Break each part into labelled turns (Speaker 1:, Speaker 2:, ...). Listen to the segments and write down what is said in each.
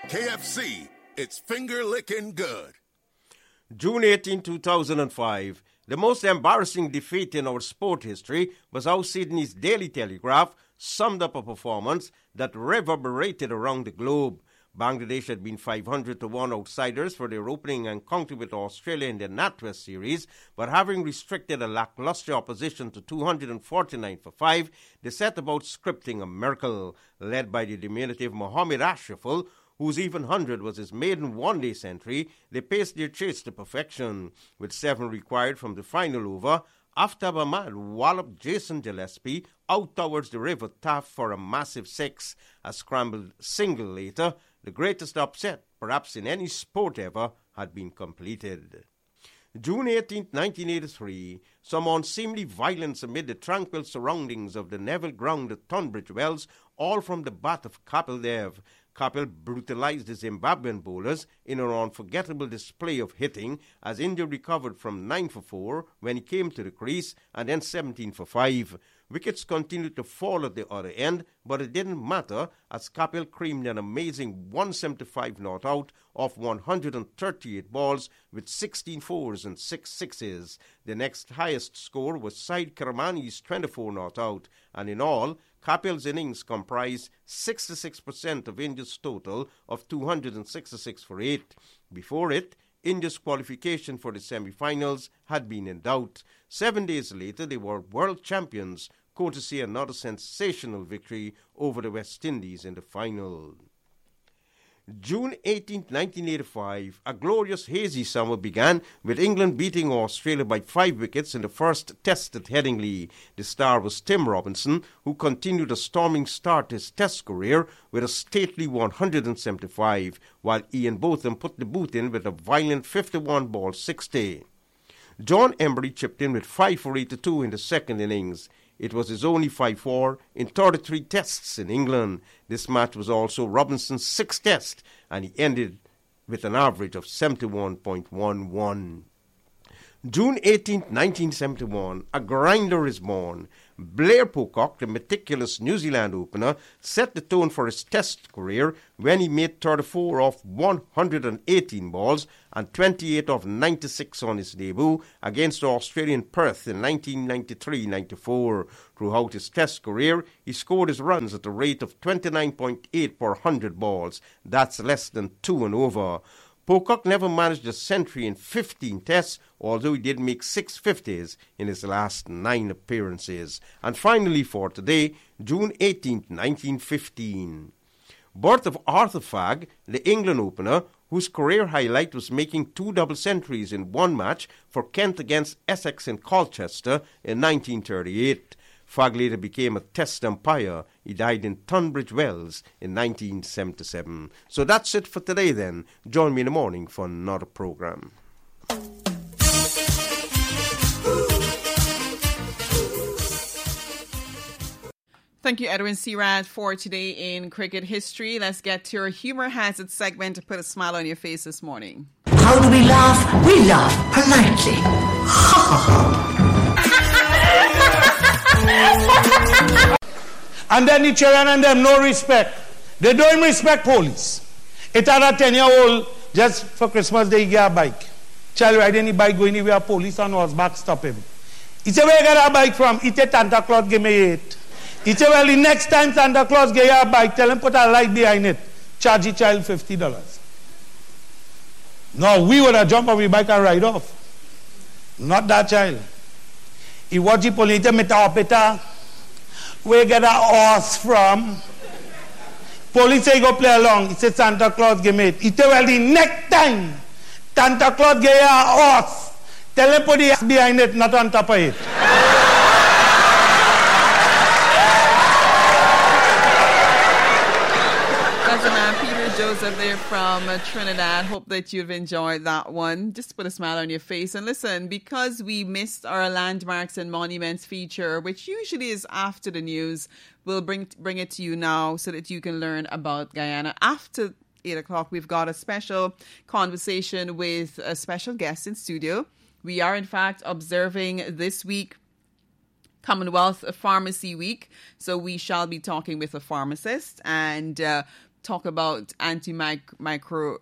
Speaker 1: KFC, it's finger-licking good.
Speaker 2: June 18, 2005, the most embarrassing defeat in our sport history was how Sydney's Daily Telegraph summed up a performance that reverberated around the globe. Bangladesh had been 500-1 outsiders for their opening encounter with Australia in the NatWest series, but having restricted a lackluster opposition to 249-5, they set about scripting a miracle. Led by the diminutive Mohamed Ashraful, whose even 100 was his maiden one-day century, they paced their chase to perfection. With 7 required from the final over, Aftab Ahmad walloped Jason Gillespie out towards the River Taff for a massive 6. A scrambled single later, the greatest upset, perhaps in any sport ever, had been completed. June 18, 1983, some unseemly violence amid the tranquil surroundings of the Neville Ground at Tunbridge Wells, all from the bat of Kapil Dev. Kapil brutalized the Zimbabwean bowlers in an unforgettable display of hitting as India recovered from 9 for 4 when he came to the crease and then 17 for 5. Wickets continued to fall at the other end, but it didn't matter as Kapil creamed an amazing 175 not out of 138 balls with 16 fours and 6 sixes. The next highest score was Saeed Karamani's 24 not out, and in all, Kapil's innings comprised 66% of India's total of 266 for 8. Before it, India's qualification for the semi-finals had been in doubt. 7 days later, they were world champions, courtesy another sensational victory over the West Indies in the final. June 18, 1985, a glorious hazy summer began with England beating Australia by 5 wickets in the first test at Headingley. The star was Tim Robinson, who continued a storming start to his test career with a stately 175, while Ian Botham put the boot in with a violent 51-ball 60. John Embury chipped in with 5 for 82 in the second innings. It was his only 5-4 in 33 tests in England. This match was also Robinson's 6th test, and he ended with an average of 71.11. June 18, 1971, a grinder is born. Blair Pocock, the meticulous New Zealand opener, set the tone for his test career when he made 34 of 118 balls and 28 of 96 on his debut against Australian Perth in 1993-94. Throughout his test career, he scored his runs at a rate of 29.8 per 100 balls. That's less than 2 and over. Pocock never managed a century in 15 tests, although he did make 6 50s in his last 9 appearances. And finally for today, June 18, 1915. Birth of Arthur Fagg, the England opener, whose career highlight was making 2 double centuries in one match for Kent against Essex in Colchester in 1938. Fagg later became a test umpire. He died in Tunbridge Wells in 1977. So that's it for today then. Join me in the morning for another program.
Speaker 3: Thank you, Edwin Searad, for today in cricket history. Let's get to your humor hazard segment to put a smile on your face this morning.
Speaker 4: How do we laugh? We laugh politely. Ha ha ha.
Speaker 5: And then the children and them no respect. They don't respect police. It had a 10-year-old just for Christmas Day get a bike. Child ride any bike going anywhere, police on horseback stop him. He said, where you get a bike from? He said, Santa Claus give me 8. He said, well, the next time Santa Claus give you a bike, tell him put a light behind it. Charge the child $50. No, we would have jumped on the bike and ride off. Not that child. He watched the police, Mr. Operator, where you get a horse from? Police say go play along. He said Santa Claus give me it. He said, well, the next time Santa Claus give you a horse, tell him put the ass behind it, not on top of it.
Speaker 3: Joseph there from Trinidad. Hope that you've enjoyed that one. Just put a smile on your face. And listen, because we missed our landmarks and monuments feature, which usually is after the news, we'll bring it to you now so that you can learn about Guyana. After 8 o'clock, we've got a special conversation with a special guest in studio. We are, in fact, observing this week Commonwealth Pharmacy Week. So we shall be talking with a pharmacist and talk about microbial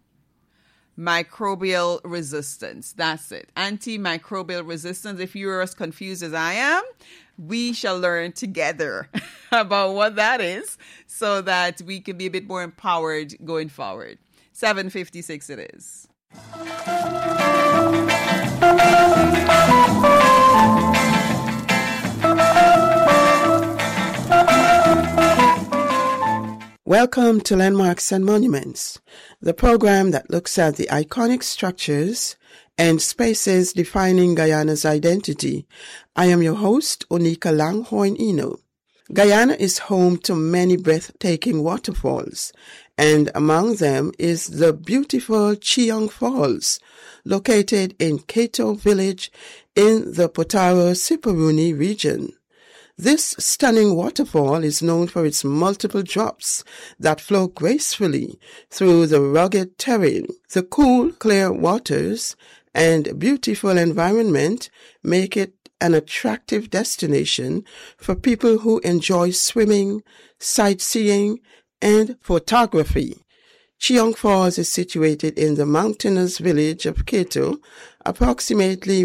Speaker 3: resistance. That's it. Antimicrobial resistance. If you're as confused as I am, we shall learn together about what that is so that we can be a bit more empowered going forward. 7:56 it is.
Speaker 6: Welcome to Landmarks and Monuments, the program that looks at the iconic structures and spaces defining Guyana's identity. I am your host, Onika Langhorne Eno. Guyana is home to many breathtaking waterfalls, and among them is the beautiful Cheong Falls, located in Cato Village in the Potaro-Siparuni region. This stunning waterfall is known for its multiple drops that flow gracefully through the rugged terrain. The cool, clear waters and beautiful environment make it an attractive destination for people who enjoy swimming, sightseeing, and photography. Cheong Falls is situated in the mountainous village of Cato, approximately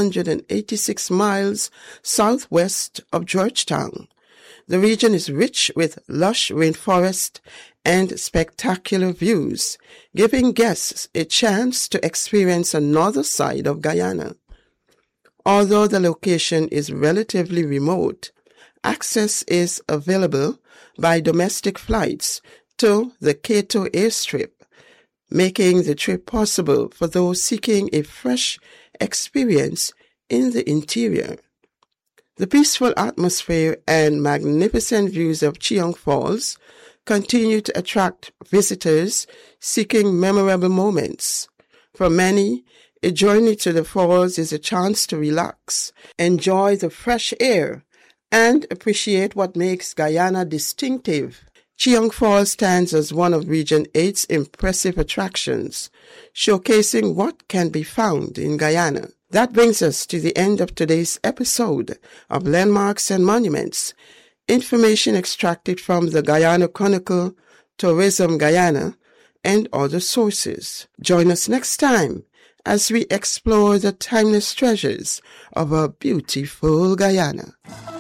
Speaker 6: 186 miles southwest of Georgetown. The region is rich with lush rainforest and spectacular views, giving guests a chance to experience another side of Guyana. Although the location is relatively remote, access is available by domestic flights to the Cato airstrip, making the trip possible for those seeking a fresh experience in the interior. The peaceful atmosphere and magnificent views of Cheong Falls continue to attract visitors seeking memorable moments. For many, a journey to the falls is a chance to relax, enjoy the fresh air, and appreciate what makes Guyana distinctive. Cheong Falls stands as one of Region 8's impressive attractions, showcasing what can be found in Guyana. That brings us to the end of today's episode of Landmarks and Monuments, information extracted from the Guyana Chronicle, Tourism Guyana, and other sources. Join us next time as we explore the timeless treasures of our beautiful Guyana.